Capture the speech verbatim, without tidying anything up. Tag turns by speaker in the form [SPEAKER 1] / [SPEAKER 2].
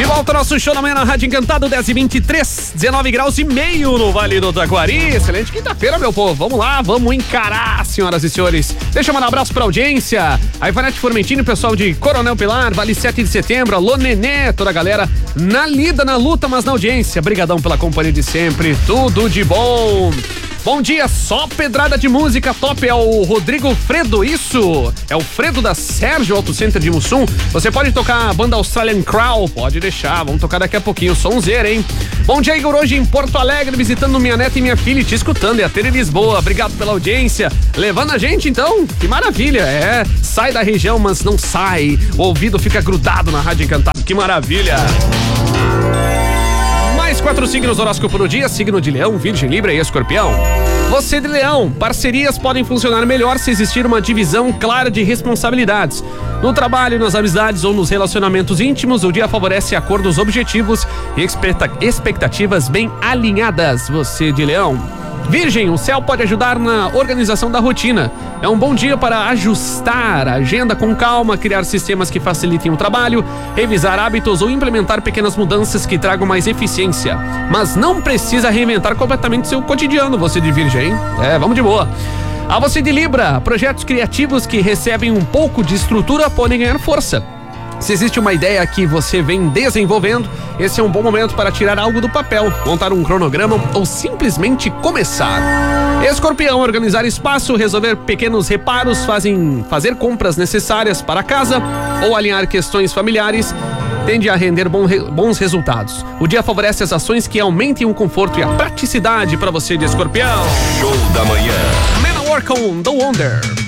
[SPEAKER 1] De volta ao nosso show da manhã na Rádio Encantado, dez e vinte e três, dezenove graus e meio no Vale do Taquari. Excelente quinta-feira, meu povo. Vamos lá, vamos encarar, senhoras e senhores. Deixa eu mandar um abraço pra audiência. A Ivanete Formentini, pessoal de Coronel Pilar, Vale sete de setembro, alô Nenê, toda a galera na lida, na luta, mas na audiência. Brigadão pela companhia de sempre, tudo de bom. Bom dia, só pedrada de música top, é o Rodrigo Fredo, isso, é o Fredo da Sérgio Auto Center de Mussum. Você pode tocar a banda Australian Crow, pode deixar, vamos tocar daqui a pouquinho, sonzeira, hein? Bom dia, Igor, hoje em Porto Alegre, visitando minha neta e minha filha e te escutando, e a Tere Lisboa, obrigado pela audiência, levando a gente então, que maravilha, é, sai da região, mas não sai, o ouvido fica grudado na Rádio Encantado, que maravilha. Mais quatro signos do horóscopo no dia, signo de Leão, Virgem, Libra e Escorpião. Você de Leão, parcerias podem funcionar melhor se existir uma divisão clara de responsabilidades. No trabalho, nas amizades ou nos relacionamentos íntimos, o dia favorece acordos objetivos e expectativas bem alinhadas. Você de Leão. Virgem, o céu pode ajudar na organização da rotina. É um bom dia para ajustar a agenda com calma, criar sistemas que facilitem o trabalho, revisar hábitos ou implementar pequenas mudanças que tragam mais eficiência. Mas não precisa reinventar completamente seu cotidiano, você de Virgem, hein? É, vamos de boa. A você de Libra, projetos criativos que recebem um pouco de estrutura podem ganhar força. Se existe uma ideia que você vem desenvolvendo, esse é um bom momento para tirar algo do papel, montar um cronograma ou simplesmente começar. Escorpião, organizar espaço, resolver pequenos reparos, fazem, fazer compras necessárias para casa ou alinhar questões familiares tende a render bom, bons resultados. O dia favorece as ações que aumentem o conforto e a praticidade para você de Escorpião.
[SPEAKER 2] Show da manhã.
[SPEAKER 1] Man at Work on The Wonder.